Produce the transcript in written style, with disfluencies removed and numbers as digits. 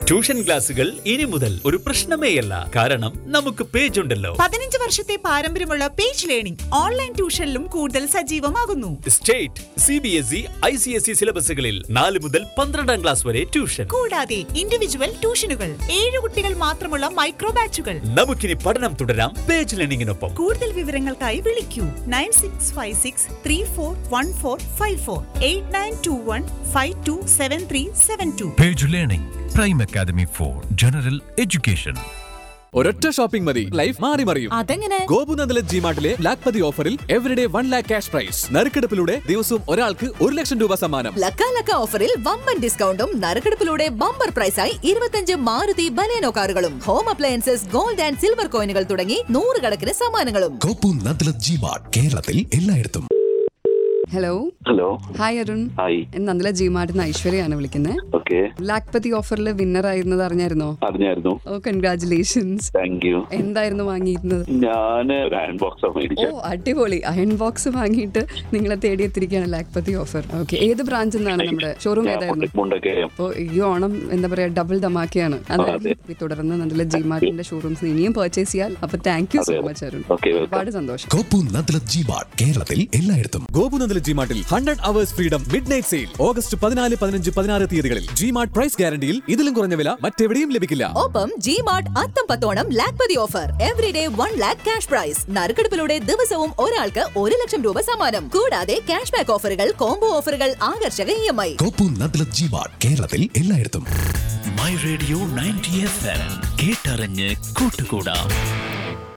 Tuition ക്ലാസുകൾ ഇനി മുതൽ ഒരു പ്രശ്നമേയല്ല. കാരണം നമുക്ക് പേജ് ഉണ്ടല്ലോ. 15 വർഷത്തെ പാരമ്പര്യമുള്ള പേജ് ലേണിംഗ് ഓൺലൈൻ ട്യൂഷനിലും കൂടുതൽ സജീവമാകുന്നു. സ്റ്റേറ്റ്, CBSE, ICSE സിലബസുകളിൽ 4 മുതൽ 12ാം ക്ലാസ് വരെ ട്യൂഷൻ. കൂടാതെ ഇൻഡിവിജ്വൽ ട്യൂഷനുകൾ, 7 കുട്ടികൾ മാത്രമുള്ള മൈക്രോ ബാച്ചുകൾ. നമുക്കിനി പഠനം തുടരാം പേജ് ലേണിംഗിനൊപ്പം. കൂടുതൽ വിവരങ്ങൾക്കായി വിളിക്കൂ 9656341454 8921527372. Page Learning, Prime Academy for General Education. ഒരൊറ്റ ഷോപ്പിംഗ് മതി, ലൈഫ് മാറി മറിയും. അതെങ്ങനെ? ഗോപുനന്ദല ജിമാർട്ടിലെ ലാഖ്പതി ഓഫറിൽ എവരിഡേ 1 lakh ക്യാഷ് പ്രൈസ്. നറുക്കെടുപ്പിലൂടെ ദിവസവും ഒരാൾക്ക് 1 ലക്ഷം രൂപ സമ്മാനം. ലക്ക ഓഫറിൽ വമ്പൻ ഡിസ്കൗണ്ടും നറുക്കെടുപ്പിലൂടെ ബമ്പർ പ്രൈസായി 25 മാരുതി ബലേനോ കാറുകളും home appliances, gold and silver കോയിനുകൾ തുടങ്ങി 100 കണക്കിന് സമ്മാനങ്ങളും. ഗോപുനന്ദല ജിമാർട്ട്, കേരളത്തിൽ എല്ലായിടത്തും. ഹലോ. ഹായ് അരുൺ. നന്ദല ജിമാർട്ടിന്ന് ഐശ്വര്യയാണ് വിളിക്കുന്നത്. ലാഖ്പതി ഓഫറിൽ വിന്നർ ആയിരുന്നത് അറിഞ്ഞായിരുന്നോ? ഓ, കൺഗ്രാറ്റുലേഷൻസ്. എന്തായിരുന്നു വാങ്ങിയിരുന്നത്? ഓ, അടിപൊളി. അയൺ ബോക്സ് വാങ്ങിയിട്ട് നിങ്ങളെ തേടിയെത്തിരിക്കുകയാണ് ലാഖ്പതി ഓഫർ. ഓക്കെ, ഏത് ബ്രാഞ്ചിൽ നിന്നാണ്? നമ്മുടെ ഷോറൂം ഏതായിരുന്നു? അപ്പോൾ ഈ ഓണം എന്താ പറയാ, ഡബിൾ ധമാക്കയാണ്. അതായത് തുടർന്ന് നന്ദല ജിമാർട്ടിന്റെ ഷോറൂംസ് ഇനിയും പർച്ചേസ് ചെയ്യാൽ. അപ്പൊ thank you so much Arun, ഒരുപാട് സന്തോഷം. ഗോപുനന്ദല ജിമാർട്ട്, കേരളത്തിൽ എല്ലായിടത്തും. ഗോപുനന്ദല ജിമാർട്ടിൽ 100 hours freedom midnight sale August 14, 15, 16 തീയതികളിൽ. ജിമാർട്ട് പ്രൈസ് ഗ്യാരണ്ടിയിൽ ഇതിലും കുറഞ്ഞ വില മറ്റെവിടെയും ലഭിക്കില്ല. ഒപ്പം ജിമാർട്ട് അത്തം 10 Lakhpati offer. Everyday 1 lakh cash prize. നറുക്കെടുപ്പിലൂടെ ദിവസവും ഒരാൾക്ക് 1 ലക്ഷം രൂപ സമ്മാനം. കൂടാതെ ക്യാഷ് ബാക്ക് ഓഫറുകൾ, കോംബോ ഓഫറുകൾ, ആകർഷക EMI. ഗോപുനന്ദല ജിമാർട്ട്, കേരളത്തിൽ എല്ലായിടത്തും. My Radio 90 FM, കേട്ടറിഞ്ഞ് കൂട്ടുകൂടാം.